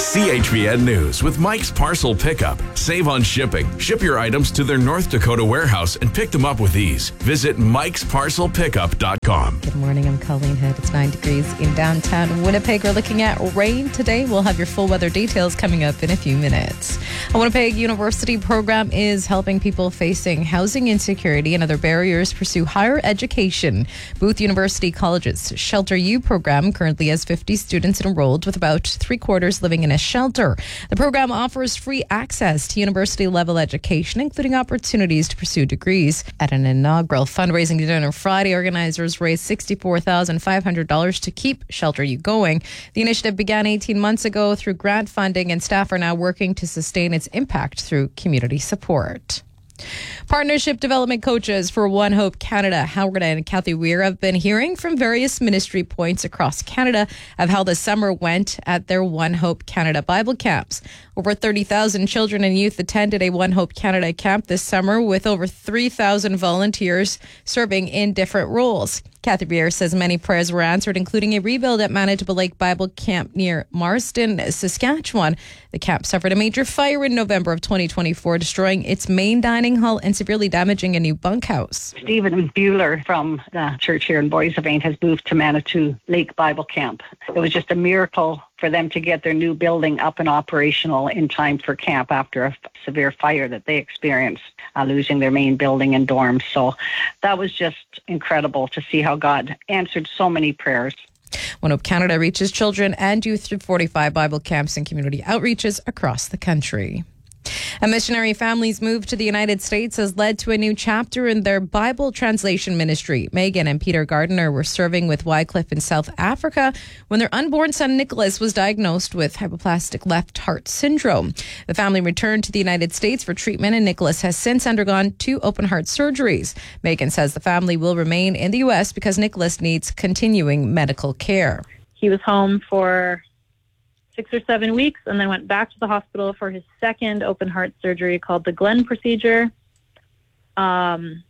CHVN News with Mike's Parcel Pickup. Save on shipping. Ship your items to their North Dakota warehouse and pick them up with ease. Visit mikesparcelpickup.com. Good morning, I'm Colleen Hood. It's 9 degrees in downtown Winnipeg. We're looking at rain today. We'll have your full weather details coming up in a few minutes. A Winnipeg University program is helping people facing housing insecurity and other barriers pursue higher education. Booth University College's Shelter U program currently has 50 students enrolled, with about 3/4 living in a shelter. The program offers free access to university-level education, including opportunities to pursue degrees. At an inaugural fundraising dinner Friday, organizers raised $64,500 to keep Shelter U going. The initiative began 18 months ago through grant funding, and staff are now working to sustain its impact through community support. Partnership development coaches for One Hope Canada, Howard and Kathy Weir, have been hearing from various ministry points across Canada of how the summer went at their One Hope Canada Bible camps. Over 30,000 children and youth attended a One Hope Canada camp this summer, with over 3,000 volunteers serving in different roles. Kathy Weir says many prayers were answered, including a rebuild at Manitoba Lake Bible Camp near Marsden, Saskatchewan. The camp suffered a major fire in November of 2024, destroying its main dining hall and severely damaging a new bunkhouse. Stephen Bueller from the church here in Boissevain has moved to Manitou Lake Bible Camp. It was just a miracle for them to get their new building up and operational in time for camp after a severe fire that they experienced, losing their main building and dorms. So that was just incredible to see how God answered so many prayers. One Hope Canada reaches children and youth through 45 Bible camps and community outreaches across the country. A missionary family's move to the United States has led to a new chapter in their Bible translation ministry. Megan and Peter Gardner were serving with Wycliffe in South Africa when their unborn son Nicholas was diagnosed with hypoplastic left heart syndrome. The family returned to the United States for treatment, and Nicholas has since undergone 2 open heart surgeries. Megan says the family will remain in the U.S. because Nicholas needs continuing medical care. He was home for 6 or 7 weeks and then went back to the hospital for his second open heart surgery called the Glenn procedure. And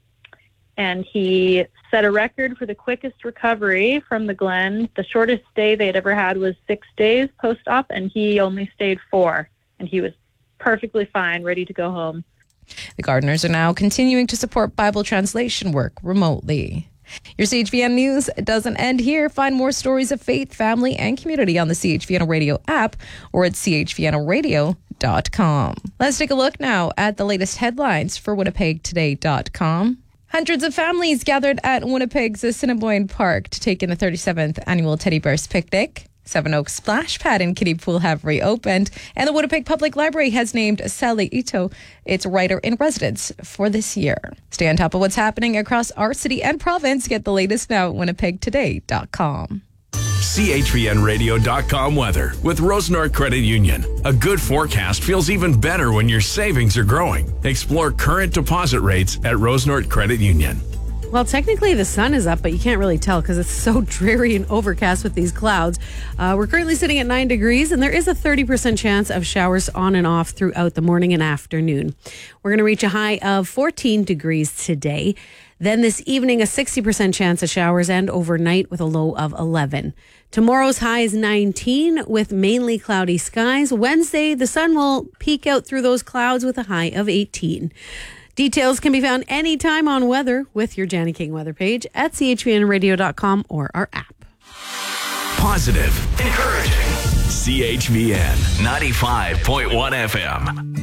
he set a record for the quickest recovery from the Glenn. The shortest stay they'd ever had was 6 days post-op, and he only stayed 4. And he was perfectly fine, ready to go home. The Gardners are now continuing to support Bible translation work remotely. Your CHVN News doesn't end here. Find more stories of faith, family, and community on the CHVN Radio app or at chvnradio.com. Let's take a look now at the latest headlines for winnipegtoday.com. Hundreds of families gathered at Winnipeg's Assiniboine Park to take in the 37th annual Teddy Bears Picnic. Seven Oaks Splash Pad and Kiddie Pool have reopened, and the Winnipeg Public Library has named Sally Ito its writer-in-residence for this year. Stay on top of what's happening across our city and province. Get the latest now at winnipegtoday.com. CHVNradio.com weather with Rosenort Credit Union. A good forecast feels even better when your savings are growing. Explore current deposit rates at Rosenort Credit Union. Well, technically the sun is up, but you can't really tell because it's so dreary and overcast with these clouds. We're currently sitting at 9 degrees, and there is a 30% chance of showers on and off throughout the morning and afternoon. We're going to reach a high of 14 degrees today. Then this evening, a 60% chance of showers, and overnight with a low of 11. Tomorrow's high is 19 with mainly cloudy skies. Wednesday, the sun will peek out through those clouds with a high of 18. Details can be found anytime on weather with your Janny King weather page at chvnradio.com or our app. Positive, encouraging. CHVN 95.1 FM.